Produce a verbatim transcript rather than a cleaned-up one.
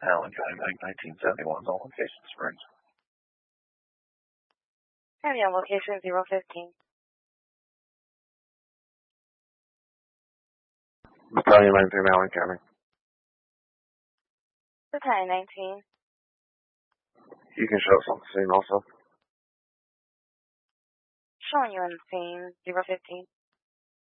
Allen County, nineteen seventy-one, on location Springs. County on location zero fifteen. Battalion nineteen, Allen County. Battalion nineteen. You can show us on the scene also. Showing you on the scene, zero fifteen.